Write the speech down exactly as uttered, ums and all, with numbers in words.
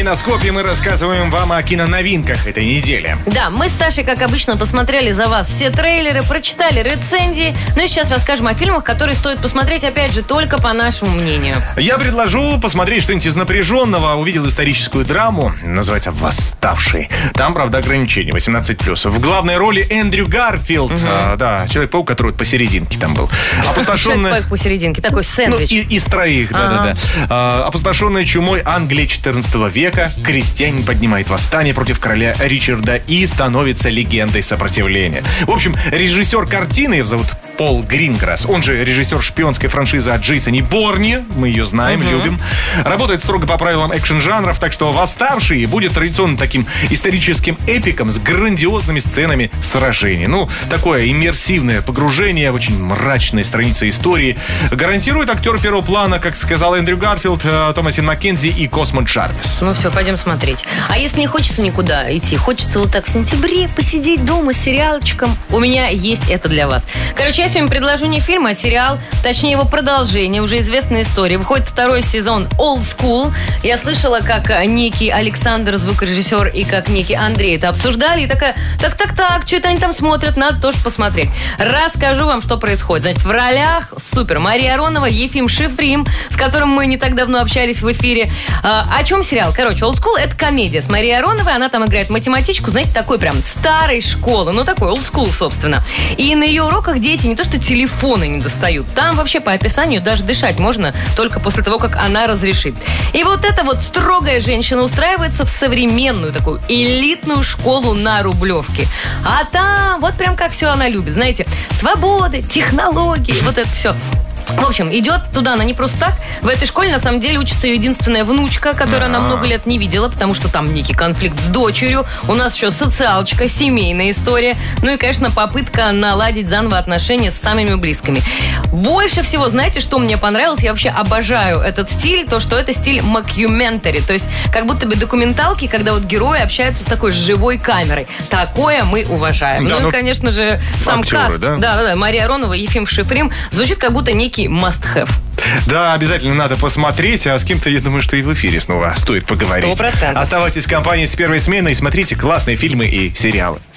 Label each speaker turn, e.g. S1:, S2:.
S1: В киноскопе мы рассказываем вам о киноновинках этой недели.
S2: Да, мы с Сашей, как обычно, посмотрели за вас все трейлеры, прочитали рецензии. Ну и сейчас расскажем о фильмах, которые стоит посмотреть, опять же, только по нашему мнению.
S1: Я предложу посмотреть что-нибудь из напряженного. Увидел историческую драму, называется «Восставший». Там, правда, ограничение восемнадцать плюс. В главной роли Эндрю Гарфилд. Угу. А, да, Человек-паук, который вот посерединке там был. Опустошенная...
S2: Человек-паук посерединке, такой сэндвич.
S1: Ну, и, из троих, да-да-да. А, опустошенная чумой Англия четырнадцатого века. Крестьянин поднимает восстание против короля Ричарда и становится легендой сопротивления. В общем, режиссер картины, его зовут Пол Гринграсс, он же режиссер шпионской франшизы о Джейсоне Борне, мы ее знаем, uh-huh. любим, работает строго по правилам экшн-жанров, так что «Восставший» будет традиционно таким историческим эпиком с грандиозными сценами сражений. Ну, такое иммерсивное погружение в очень мрачные страницы истории гарантирует актер первого плана, как сказал Эндрю Гарфилд, Томасин Маккензи и Космо Джарвис.
S2: Ну все, пойдем смотреть. А если не хочется никуда идти, хочется вот так в сентябре посидеть дома с сериалчиком, у меня есть это для вас. Короче, я сегодня предложу не фильм, а сериал, точнее его продолжение, уже известная история. Выходит второй сезон Old School. Я слышала, как некий Александр, звукорежиссер, и как некий Андрей это обсуждали. И такая, так-так-так, что-то они там смотрят, надо тоже посмотреть. Расскажу вам, что происходит. Значит, в ролях супер Мария Аронова, Ефим Шифрим, с которым мы не так давно общались в эфире. А, о чем сериал? Короче, Old School — это комедия с Марией Ароновой. Она там играет математичку, знаете, такой прям старой школы. Ну, такой Old School, собственно. И на ее уроках дети не то что телефоны не достают. Там вообще по описанию даже дышать можно только после того, как она разрешит. И вот эта вот строгая женщина устраивается в современную такую элитную школу на Рублевке. А там вот прям как все она любит. Знаете, свободы, технологии, вот это все. В общем, идет туда она не просто так. В этой школе, на самом деле, учится ее единственная внучка, которую она много лет не видела, потому что там некий конфликт с дочерью. У нас еще социалочка, семейная история. Ну и, конечно, попытка наладить заново отношения с самыми близкими. Больше всего, знаете, что мне понравилось? Я вообще обожаю этот стиль, то, что это стиль мокюментари. То есть, как будто бы документалки, когда вот герои общаются с такой живой камерой. Такое мы уважаем. Да, ну, ну и, конечно же, сам актеры, каст. Да? Да, да, да. Мария Аронова, Ефим Шифрим. Звучит как будто некий must-have.
S1: Да, обязательно надо посмотреть, а с кем-то, я думаю, что и в эфире снова стоит поговорить.
S2: Сто процентов.
S1: Оставайтесь в компании с первой сменой и смотрите классные фильмы и сериалы.